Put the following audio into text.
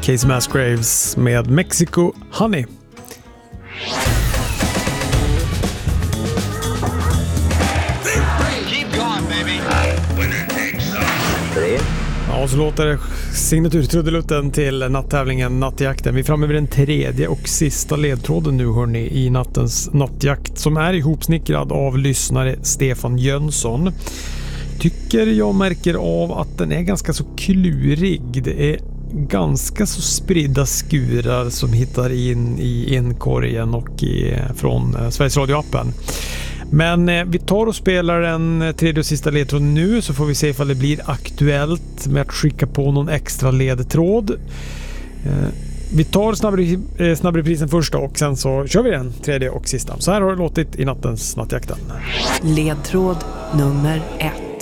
Casey Musgraves med Mexico Honey. Ja, så låter signaturtrudelutten till natttävlingen Nattjakten. Vi är framme vid den tredje och sista ledtråden nu, hörni, i nattens nattjakt, som är ihopsnickrad av lyssnare Stefan Jönsson. Tycker jag märker av att den är ganska så klurig. Det är ganska så spridda skurar som hittar in i inkorgen och från Sveriges Radio-appen. Men vi tar och spelar den tredje och sista ledtråden nu, så får vi se ifall det blir aktuellt med att skicka på någon extra ledtråd. Vi tar snabbreprisen först och sen så kör vi den tredje och sista. Så här har det låtit i nattens nattjakten. Ledtråd nummer 1.